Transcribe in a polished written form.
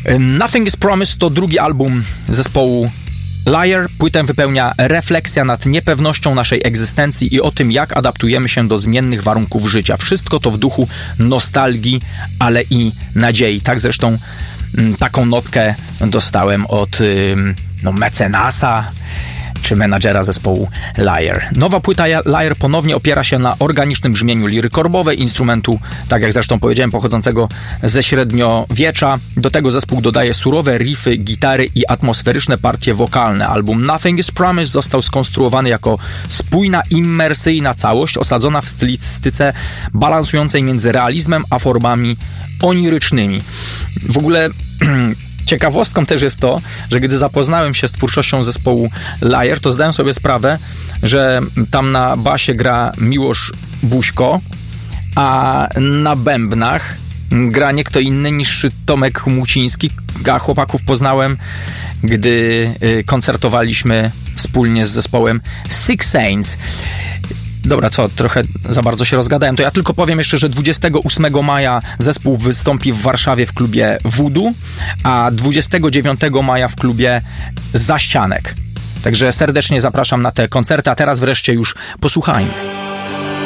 Nothing is Promised to drugi album zespołu Liar. Płytę wypełnia refleksja nad niepewnością naszej egzystencji i o tym, jak adaptujemy się do zmiennych warunków życia. Wszystko to w duchu nostalgii, ale i nadziei. Tak zresztą taką notkę dostałem od mecenasa czy menadżera zespołu Liar. Nowa płyta Liar ponownie opiera się na organicznym brzmieniu liry korbowej, instrumentu, tak jak zresztą powiedziałem, pochodzącego ze średniowiecza. Do tego zespół dodaje surowe riffy, gitary i atmosferyczne partie wokalne. Album Nothing is Promised został skonstruowany jako spójna, immersyjna całość osadzona w stylistyce balansującej między realizmem a formami onirycznymi. W ogóle ciekawostką też jest to, że gdy zapoznałem się z twórczością zespołu Liar, to zdałem sobie sprawę, że tam na basie gra Miłosz Buźko, a na bębnach gra nie kto inny niż Tomek Chmuciński, a chłopaków poznałem, gdy koncertowaliśmy wspólnie z zespołem Six Saints. Dobra, trochę za bardzo się rozgadałem. To ja tylko powiem jeszcze, że 28 maja zespół wystąpi w Warszawie w klubie Voodoo, a 29 maja w klubie Zaścianek. Także serdecznie zapraszam na te koncerty, a teraz wreszcie już posłuchajmy.